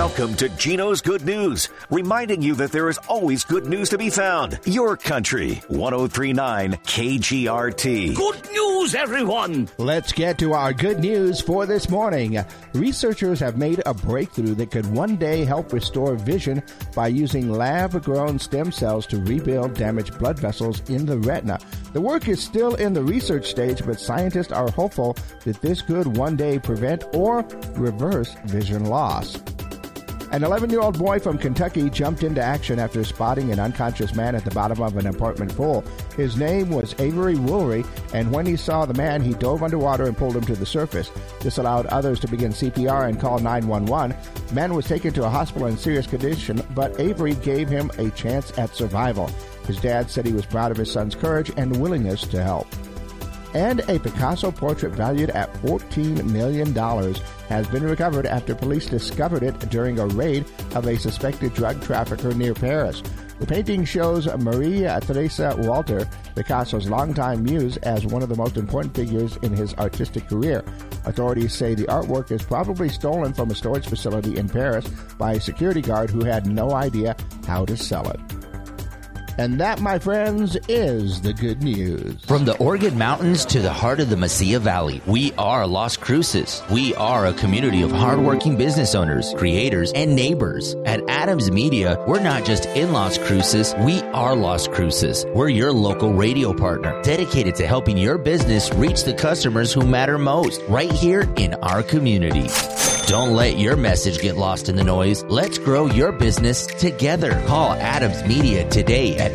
Welcome to Gino's Good News, reminding you that there is always good news to be found. Your country, 103.9 KGRT. Good news, everyone! Let's get to our good news for this morning. Researchers have made a breakthrough that could one day help restore vision by using lab-grown stem cells to rebuild damaged blood vessels in the retina. The work is still in the research stage, but scientists are hopeful that this could one day prevent or reverse vision loss. An 11-year-old boy from Kentucky jumped into action after spotting an unconscious man at the bottom of an apartment pool. His name was Avery Woolery, and when he saw the man, he dove underwater and pulled him to the surface. This allowed others to begin CPR and call 911. The man was taken to a hospital in serious condition, but Avery gave him a chance at survival. His dad said he was proud of his son's courage and willingness to help. And a Picasso portrait valued at $14 million has been recovered after police discovered it during a raid of a suspected drug trafficker near Paris. The painting shows Maria Teresa Walter, Picasso's longtime muse, as one of the most important figures in his artistic career. Authorities say the artwork is probably stolen from a storage facility in Paris by a security guard who had no idea how to sell it. And that, my friends, is the good news. From the Oregon Mountains to the heart of the Mesilla Valley, we are Las Cruces. We are a community of hardworking business owners, creators, and neighbors. At Adams Media, we're not just in Las Cruces, we are Las Cruces. We're your local radio partner, dedicated to helping your business reach the customers who matter most, right here in our community. Don't let your message get lost in the noise. Let's grow your business together. Call Adams Media today at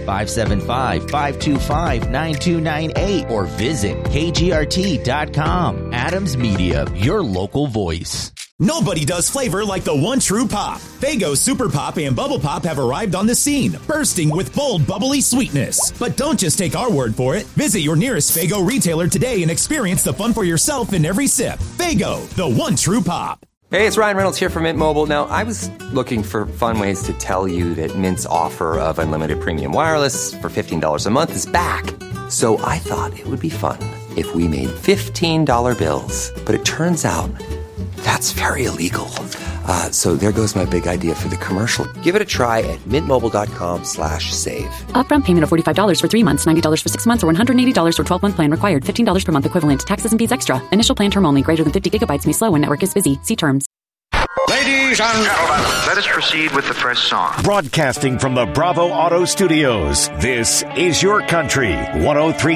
575-525-9298 or visit kgrt.com. Adams Media, your local voice. Nobody does flavor like the one true pop. Faygo Super Pop and Bubble Pop have arrived on the scene, bursting with bold, bubbly sweetness. But don't just take our word for it. Visit your nearest Faygo retailer today and experience the fun for yourself in every sip. Faygo, the one true pop. Hey, it's Ryan Reynolds here from Mint Mobile. Now, I was looking for fun ways to tell you that Mint's offer of unlimited premium wireless for $15 a month is back. So I thought it would be fun if we made $15 bills. But it turns out that's very illegal. So there goes my big idea for the commercial. Give it a try at mintmobile.com/save. Upfront payment of $45 for 3 months, $90 for 6 months, or $180 for 12-month plan required. $15 per month equivalent. Taxes and fees extra. Initial plan term only. Greater than 50 gigabytes may slow when network is busy. See terms. Ladies and gentlemen, let us proceed with the first song. Broadcasting from the Bravo Auto Studios, this is Your Country, 103.